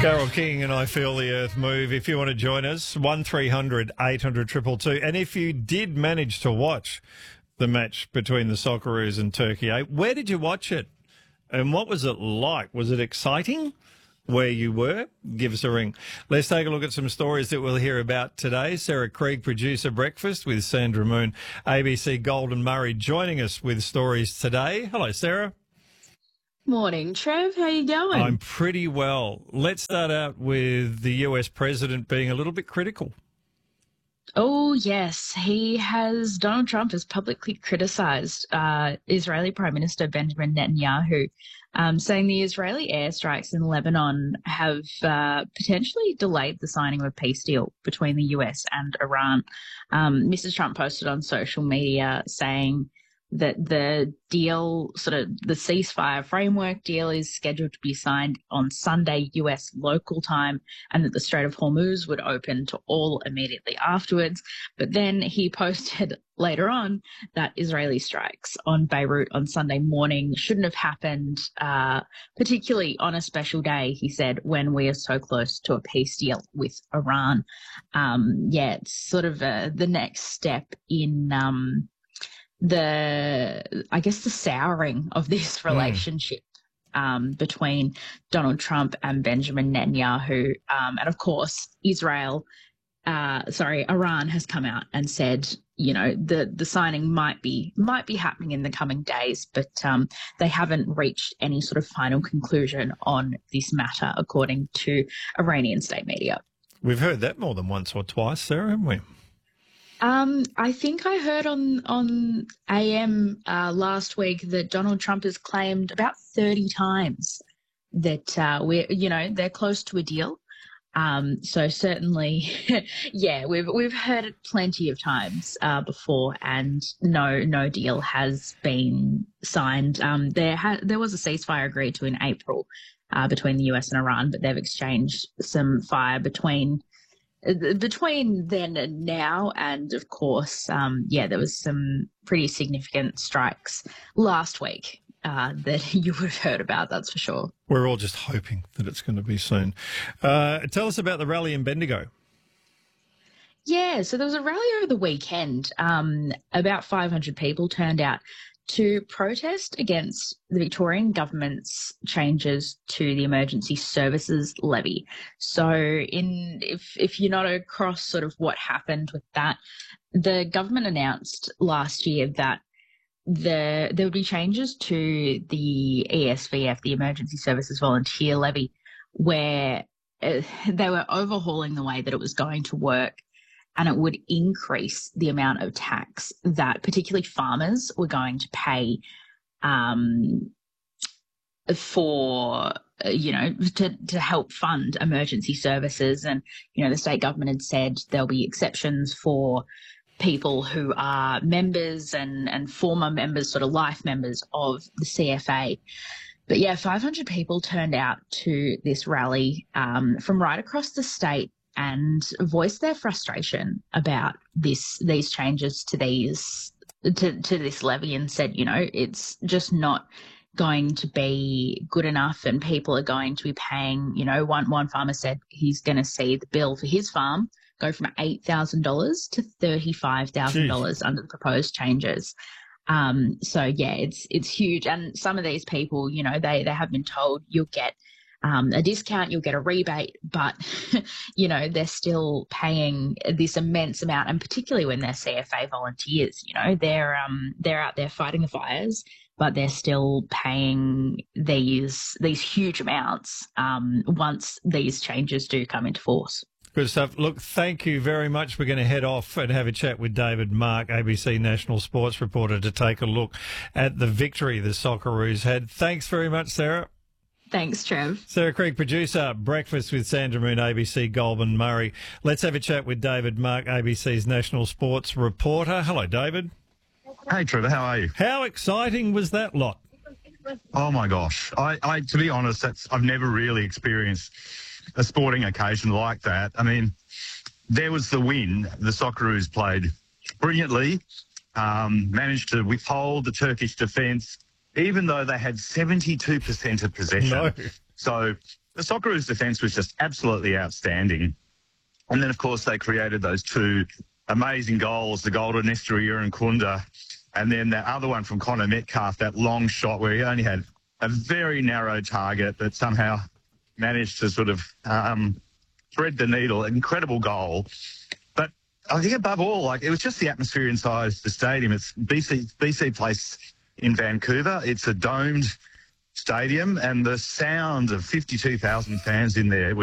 Carol King and I Feel the Earth Move. If you want to join us, 1300 800 222. And if you did manage to watch the match between the Socceroos and Turkey, where did you watch it? And what was it like? Was it exciting where you were? Give us a ring. Let's take a look at some stories that we'll hear about today. Sarah Krieg, producer Breakfast with Sandra Moon, ABC Golden Murray, joining us with stories today. Hello, Sarah. Morning, Trev. How you going? I'm pretty well. Let's start out with the US president being a little bit critical. Oh, yes. Donald Trump has publicly criticised Israeli Prime Minister Benjamin Netanyahu, saying the Israeli airstrikes in Lebanon have potentially delayed the signing of a peace deal between the US and Iran. Mrs. Trump posted on social media saying that the deal, the ceasefire framework deal, is scheduled to be signed on Sunday US local time, and that the Strait of Hormuz would open to all immediately afterwards. But then he posted later on that Israeli strikes on Beirut on Sunday morning shouldn't have happened, particularly on a special day, he said, when we are so close to a peace deal with Iran. It's sort of the next step in the souring of this relationship between Donald Trump and Benjamin Netanyahu. And of course, Iran has come out and said, the signing might be happening in the coming days, but they haven't reached any sort of final conclusion on this matter, according to Iranian state media. We've heard that more than once or twice, Sarah, haven't we? I think I heard on AM last week that Donald Trump has claimed about 30 times that they're close to a deal. So certainly, we've heard it plenty of times before, and no deal has been signed. There was a ceasefire agreed to in April between the US and Iran, but they've exchanged some fire between then and now. And of course, there was some pretty significant strikes last week that you would have heard about, that's for sure. We're all just hoping that it's going to be soon. Tell us about the rally in Bendigo. Yeah, so there was a rally over the weekend. About 500 people turned out to protest against the Victorian government's changes to the emergency services levy. So if you're not across sort of what happened with that, the government announced last year that there would be changes to the ESVF, the Emergency Services Volunteer Levy, where they were overhauling the way that it was going to work, and it would increase the amount of tax that particularly farmers were going to pay to help fund emergency services. And, the state government had said there'll be exceptions for people who are members and former members, sort of life members of the CFA. But 500 people turned out to this rally from right across the state and voiced their frustration about these changes to this levy, and said, it's just not going to be good enough, and people are going to be paying, one farmer said he's going to see the bill for his farm go from $8,000 to $35,000 under the proposed changes. It's huge. And some of these people, they have been told you'll get a discount, you'll get a rebate, but, they're still paying this immense amount. And particularly when they're CFA volunteers, they're out there fighting the fires, but they're still paying these huge amounts once these changes do come into force. Good stuff. Look, thank you very much. We're going to head off and have a chat with David Mark, ABC national sports reporter, to take a look at the victory the Socceroos had. Thanks very much, Sarah. Thanks, Trev. Sarah Krieg, producer, Breakfast with Sandra Moon, ABC Goulburn Murray. Let's have a chat with David Mark, ABC's national sports reporter. Hello, David. Hey, Trevor, how are you? How exciting was that lot? Oh, my gosh. I to be honest, I've never really experienced a sporting occasion like that. I mean, there was the win. The Socceroos played brilliantly, managed to withhold the Turkish defence, even though they had 72% of possession. No. So the Socceroos' defence was just absolutely outstanding. And then, of course, they created those two amazing goals, the goal to Nestor Irankunda, and then that other one from Connor Metcalf, that long shot where he only had a very narrow target that somehow managed to sort of thread the needle. Incredible goal. But I think above all, like, it was just the atmosphere inside the stadium. It's BC Place in Vancouver. It's a domed stadium, and the sound of 52,000 fans in there was